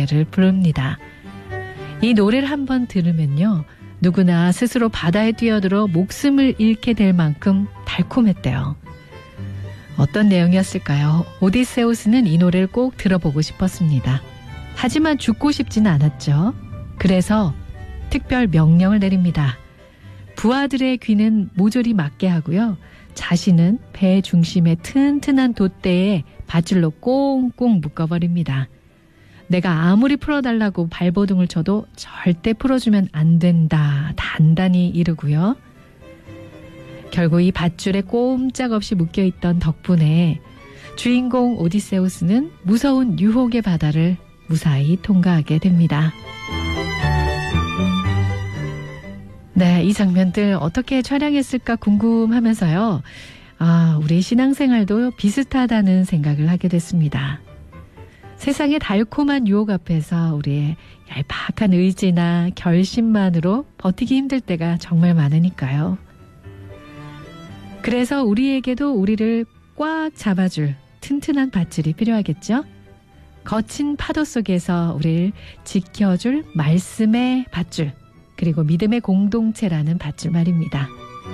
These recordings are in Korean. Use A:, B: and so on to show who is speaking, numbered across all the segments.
A: 노래를 부릅니다. 이 노래를 한번 들으면요, 누구나 스스로 바다에 뛰어들어 목숨을 잃게 될 만큼 달콤했대요. 어떤 내용이었을까요? 오디세우스는 이 노래를 꼭 들어보고 싶었습니다. 하지만 죽고 싶지는 않았죠. 그래서 특별 명령을 내립니다. 부하들의 귀는 모조리 막게 하고요. 자신은 배 중심의 튼튼한 돛대에 밧줄로 꽁꽁 묶어버립니다. 내가 아무리 풀어달라고 발버둥을 쳐도 절대 풀어주면 안 된다, 단단히 이르고요. 결국 이 밧줄에 꼼짝없이 묶여있던 덕분에 주인공 오디세우스는 무서운 유혹의 바다를 무사히 통과하게 됩니다. 네, 이 장면들 어떻게 촬영했을까 궁금하면서요. 우리 신앙생활도 비슷하다는 생각을 하게 됐습니다. 세상의 달콤한 유혹 앞에서 우리의 얄팍한 의지나 결심만으로 버티기 힘들 때가 정말 많으니까요. 그래서 우리에게도 우리를 꽉 잡아줄 튼튼한 밧줄이 필요하겠죠? 거친 파도 속에서 우리를 지켜줄 말씀의 밧줄, 그리고 믿음의 공동체라는 밧줄 말입니다.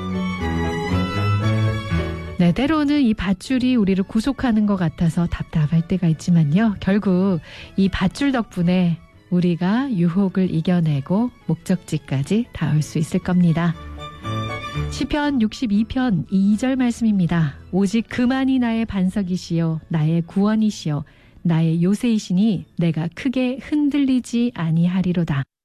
A: 네, 때로는 이 밧줄이 우리를 구속하는 것 같아서 답답할 때가 있지만요. 결국 이 밧줄 덕분에 우리가 유혹을 이겨내고 목적지까지 닿을 수 있을 겁니다. 시편 62편 2절 말씀입니다. 오직 그만이 나의 반석이시요 나의 구원이시요 나의 요새이시니 내가 크게 흔들리지 아니하리로다.